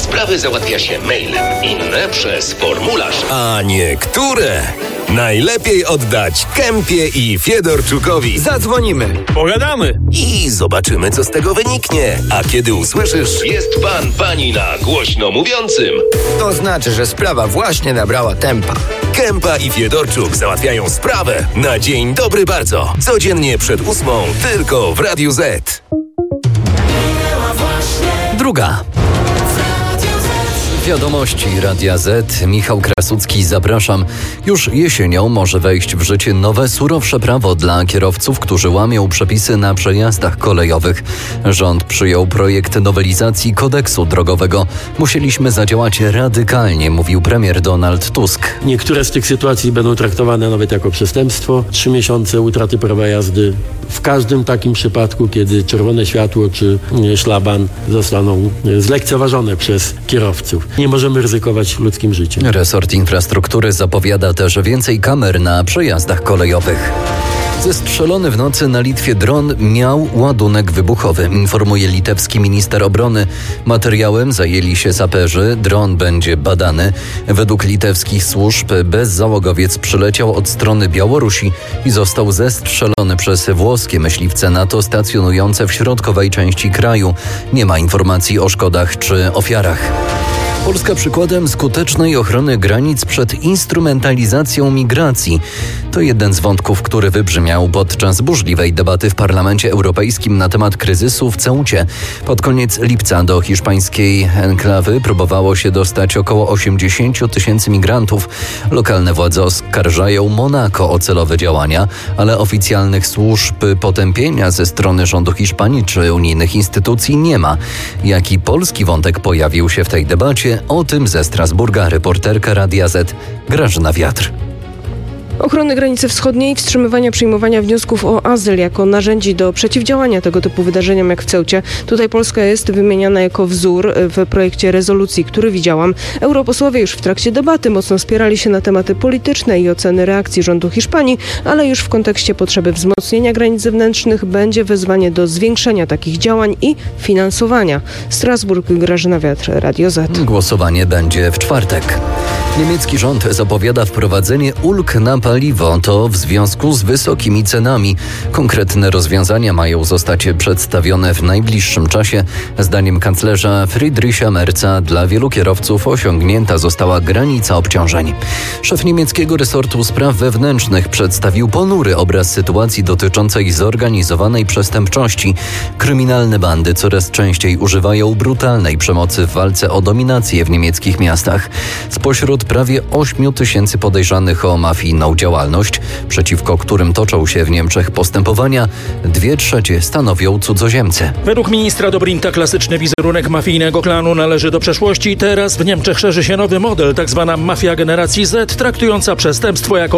sprawy załatwia się mailem, inne przez formularz. A niektóre najlepiej oddać Kempie i Fiedorczukowi. Zadzwonimy, Pogadamy. I zobaczymy, co z tego wyniknie. A kiedy usłyszysz... Jest pan, pani na głośno mówiącym. to znaczy, że sprawa właśnie nabrała tempa. Kępa i Fiedorczuk załatwiają sprawę na dzień dobry bardzo. Codziennie przed 8:00 tylko w Radiu Z. Druga. Wiadomości Radia Z. Michał Krasucki, zapraszam. Już jesienią może wejść w życie nowe, surowsze prawo dla kierowców, którzy łamią przepisy na przejazdach kolejowych. Rząd przyjął projekt nowelizacji kodeksu drogowego. Musieliśmy zadziałać radykalnie, mówił premier Donald Tusk. Niektóre z tych sytuacji będą traktowane nawet jako przestępstwo. 3 miesiące utraty prawa jazdy w każdym takim przypadku, kiedy czerwone światło czy szlaban zostaną zlekceważone przez kierowców. Nie możemy ryzykować ludzkim życiem. Resort Infrastruktury zapowiada też więcej kamer na przejazdach kolejowych. Zestrzelony w nocy na Litwie dron miał ładunek wybuchowy, informuje litewski minister obrony. Materiałem zajęli się saperzy, dron będzie badany. Według litewskich służb bezzałogowiec przyleciał od strony Białorusi i został zestrzelony przez włoskie myśliwce NATO stacjonujące w środkowej części kraju. Nie ma informacji o szkodach czy ofiarach. Polska przykładem skutecznej ochrony granic przed instrumentalizacją migracji. To jeden z wątków, który wybrzmiał podczas burzliwej debaty w Parlamencie Europejskim na temat kryzysu w Ceucie. Pod koniec lipca do hiszpańskiej enklawy próbowało się dostać około 80 000 migrantów. Lokalne władze oskarżają Monako o celowe działania, ale oficjalnych służb potępienia ze strony rządu Hiszpanii czy unijnych instytucji nie ma. Jaki polski wątek pojawił się w tej debacie? O tym ze Strasburga reporterka Radia Z Grażyna Wiatr. Ochrony granicy wschodniej, wstrzymywania przyjmowania wniosków o azyl jako narzędzi do przeciwdziałania tego typu wydarzeniom jak w Ceucie. Tutaj Polska jest wymieniana jako wzór w projekcie rezolucji, który widziałam. Europosłowie już w trakcie debaty mocno spierali się na tematy polityczne i oceny reakcji rządu Hiszpanii, ale już w kontekście potrzeby wzmocnienia granic zewnętrznych będzie wezwanie do zwiększenia takich działań i finansowania. Strasburg, Grażyna Wiatr, Radio Z. Głosowanie będzie w czwartek. Niemiecki rząd zapowiada wprowadzenie ulg na paliwo, to w związku z wysokimi cenami. Konkretne rozwiązania mają zostać przedstawione w najbliższym czasie. Zdaniem kanclerza Friedricha Merza dla wielu kierowców osiągnięta została granica obciążeń. Szef niemieckiego resortu spraw wewnętrznych przedstawił ponury obraz sytuacji dotyczącej zorganizowanej przestępczości. Kryminalne bandy coraz częściej używają brutalnej przemocy w walce o dominację w niemieckich miastach. Spośród prawie 8 000 podejrzanych o mafijną działalność, przeciwko którym toczą się w Niemczech postępowania, 2/3 stanowią cudzoziemcy. Według ministra Dobrinta klasyczny wizerunek mafijnego klanu należy do przeszłości. Teraz w Niemczech szerzy się nowy model, tak zwana mafia generacji Z, traktująca przestępstwo jako